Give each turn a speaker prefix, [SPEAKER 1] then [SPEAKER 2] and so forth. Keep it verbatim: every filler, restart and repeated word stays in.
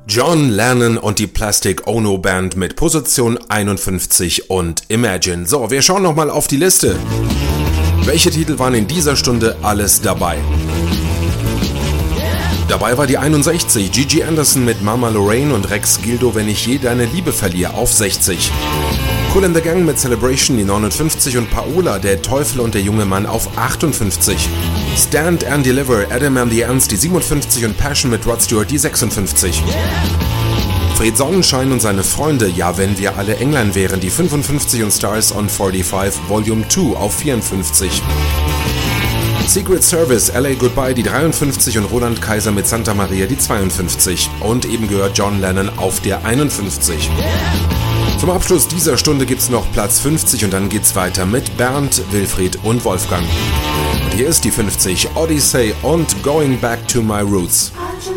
[SPEAKER 1] John Lennon und die Plastic Ono Band mit Position einundfünfzig und Imagine. So, wir schauen nochmal auf die Liste. Welche Titel waren in dieser Stunde alles dabei? Dabei war die einundsechzig, Gigi Anderson mit Mama Lorraine und Rex Gildo, Wenn ich je deine Liebe verliere, auf sechzig. Kool and the Gang mit Celebration, die neunundfünfzig, und Paola, Der Teufel und der junge Mann, auf achtundfünfzig. Stand and Deliver, Adam and the Ants, die siebenundfünfzig, und Passion mit Rod Stewart, die sechsundfünfzig. Fred Sonnenschein und seine Freunde, Ja, wenn wir alle England wären, die fünfundfünfzig, und Stars on forty-five Volume zwei auf vierundfünfzig. Secret Service, L A Goodbye, die dreiundfünfzig, und Roland Kaiser mit Santa Maria, die zweiundfünfzig. Und eben gehört John Lennon auf der einundfünfzig. Zum Abschluss dieser Stunde gibt's noch Platz fünfzig und dann geht's weiter mit Bernd, Wilfried und Wolfgang. Und hier ist die fünfzig, Odyssey und Going Back to My Roots.